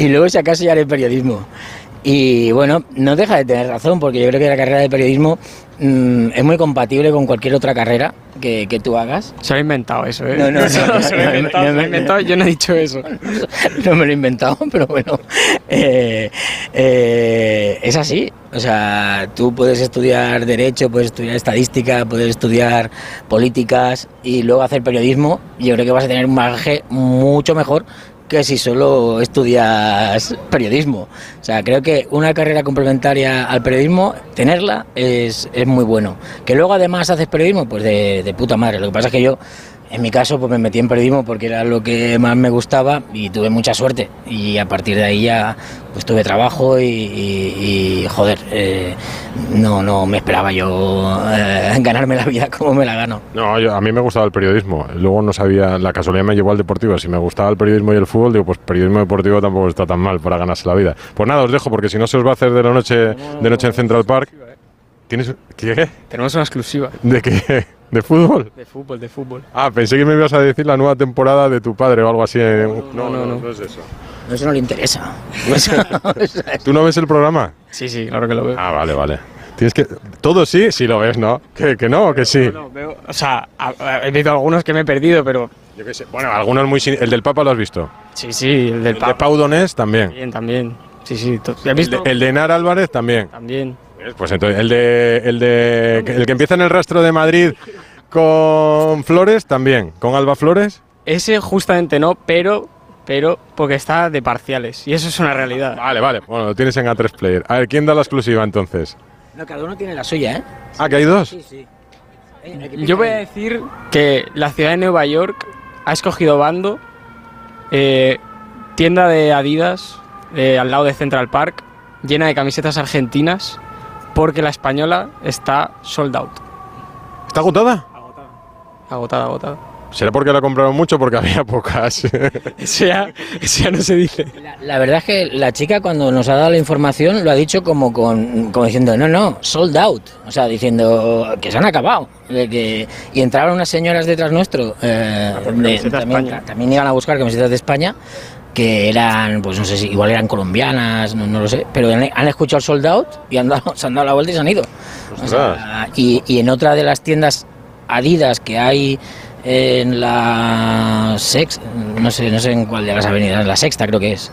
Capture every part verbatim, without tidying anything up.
y luego si acaso ya haré periodismo. Y bueno, no deja de tener razón, porque yo creo que la carrera de periodismo mmm, es muy compatible con cualquier otra carrera que, que tú hagas. Se lo he inventado eso, ¿eh? No, no, no, se lo no, he no, inventado, no, se lo he inventado, yo no he dicho eso. No me lo he inventado, pero bueno, eh, eh, es así. O sea, tú puedes estudiar Derecho, puedes estudiar Estadística, puedes estudiar Políticas y luego hacer periodismo. Y yo creo que vas a tener un bagaje mucho mejor que si solo estudias periodismo. O sea, creo que una carrera complementaria al periodismo, tenerla es, es muy bueno. Que luego además haces periodismo, pues de, de puta madre. Lo que pasa es que yo, en mi caso, pues me metí en periodismo porque era lo que más me gustaba y tuve mucha suerte. Y a partir de ahí ya pues tuve trabajo y, y, y joder, eh, no, no me esperaba yo eh, ganarme la vida como me la gano. No, yo, a mí me gustaba el periodismo. Luego no sabía, la casualidad me llevó al deportivo. Si me gustaba el periodismo y el fútbol, digo, pues periodismo deportivo tampoco está tan mal para ganarse la vida. Pues nada, os dejo porque si no se os va a hacer de la noche, de noche en Central Park. ¿Tienes qué? Tenemos una exclusiva. ¿De qué? ¿De fútbol? De fútbol, de fútbol. Ah, pensé que me ibas a decir la nueva temporada de tu padre o algo así. No, no, no, no, no. no es eso. No, eso no le interesa. ¿Tú no ves el programa? Sí, sí, claro que lo veo. Ah, vale, vale. Tienes que... Todo sí, sí lo ves, ¿no? ¿Que, que no o que sí? No, no, veo, o sea, a, a, he visto algunos que me he perdido, pero... Yo qué sé. Bueno, algunos muy... Sin... ¿El del Papa lo has visto? Sí, sí, el del ¿El Papa. de Pau Donés también? También, también. Sí, sí. ¿Has El visto? de, el de Enar Álvarez también. También. Pues entonces, el de, el de... El que empieza en el rastro de Madrid con Flores también. ¿Con Alba Flores? Ese justamente no, pero... pero porque está de parciales, y eso es una realidad. Vale, vale, bueno, lo tienes en A tres Player. A ver, ¿quién da la exclusiva entonces? No, cada uno tiene la suya, ¿eh? Ah, ¿que hay dos? Sí, sí. Yo voy a decir que la ciudad de Nueva York ha escogido bando, eh, tienda de Adidas, eh, al lado de Central Park, llena de camisetas argentinas, porque la española está sold out. ¿Está agotada? Agotada. Agotada, agotada. ¿Será porque la compraron mucho o porque había pocas? Eso ya, eso ya no se dice. La, la verdad es que la chica cuando nos ha dado la información lo ha dicho como, con, como diciendo, no, no, sold out. O sea, diciendo que se han acabado. De que, y entraron unas señoras detrás nuestro, eh, de, también, también iban a buscar camisetas de España, que eran, pues no sé si igual eran colombianas, no, no lo sé, pero han, han escuchado sold out y han dado, se han dado la vuelta y se han ido. O sea, y, y en otra de las tiendas Adidas que hay en la Sexta, no sé, no sé en cuál de las avenidas, la Sexta creo que es,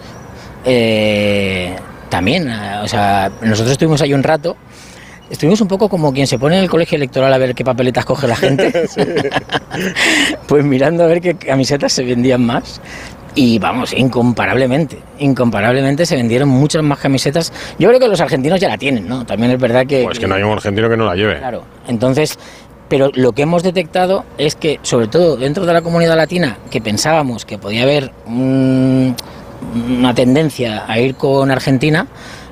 eh, también, o sea, nosotros estuvimos ahí un rato, estuvimos un poco como quien se pone en el colegio electoral a ver qué papeletas coge la gente, sí. Pues mirando a ver qué camisetas se vendían más. Y vamos, incomparablemente, incomparablemente se vendieron muchas más camisetas. Yo creo que los argentinos ya la tienen, ¿no? También es verdad que... Pues que no hay un argentino que no la lleve. Claro, entonces... Pero lo que hemos detectado es que, sobre todo dentro de la comunidad latina, que pensábamos que podía haber un, una tendencia a ir con Argentina,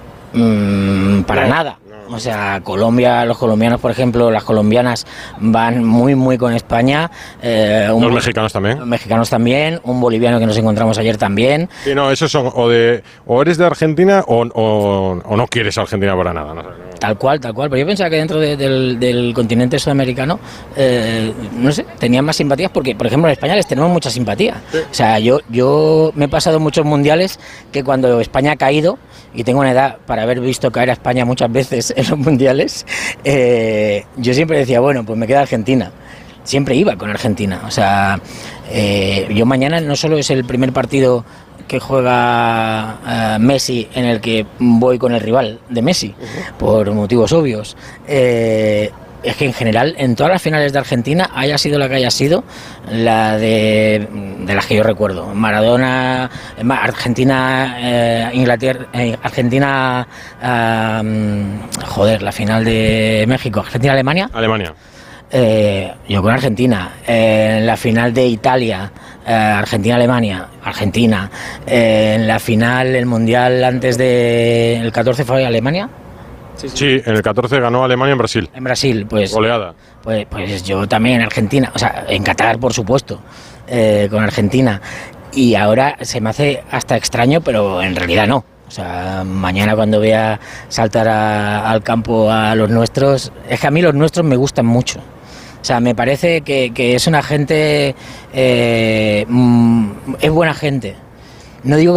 mmm, para no, nada. No. O sea, Colombia, los colombianos, por ejemplo, las colombianas van muy, muy con España. Eh, un, los mexicanos también. Los mexicanos también, un boliviano que nos encontramos ayer también. Sí, no, esos son o de o eres de Argentina o, o, o no quieres a Argentina para nada. No sé, no. Tal cual, tal cual. Pero yo pensaba que dentro de, del, del continente sudamericano, eh, no sé, tenían más simpatías porque, por ejemplo, en España les tenemos mucha simpatía. Sí. O sea, yo, yo me he pasado muchos mundiales que cuando España ha caído, y tengo una edad para haber visto caer a España muchas veces en los mundiales, eh, yo siempre decía, bueno, pues me queda Argentina. Siempre iba con Argentina. O sea, eh, yo mañana no solo es el primer partido que juega uh, Messi en el que voy con el rival de Messi, uh-huh. por motivos obvios. Eh, es que en general, en todas las finales de Argentina, haya sido la que haya sido, la de, de las que yo recuerdo, Maradona, Argentina, eh, Inglaterra, eh, Argentina, eh, joder, la final de México, Argentina-Alemania. Alemania. Eh, yo con Argentina, eh, en la final de Italia, eh, Argentina-Alemania, Argentina, eh, en la final, el mundial antes de el catorce fue Alemania. Sí, sí. sí, en el catorce ganó Alemania en Brasil. En Brasil, pues. Goleada. Pues, pues yo también en Argentina, o sea, en Qatar, por supuesto, eh, con Argentina. Y ahora se me hace hasta extraño, pero en realidad no. O sea, mañana cuando vea saltar a, al campo a los nuestros, es que a mí los nuestros me gustan mucho. O sea, me parece que, que es una gente, eh, es buena gente. No digo